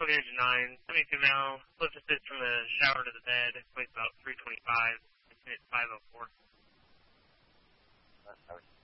Smoking engine 9, 72 mile, lift assist from the shower to the bed, weighs about 325, it's at 504.